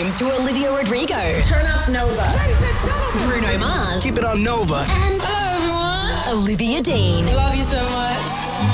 home to Olivia Rodrigo. Turn up Nova. Ladies and gentlemen. Bruno Mars. Keep it on Nova. And Hello, everyone. Olivia Dean. Love you so much.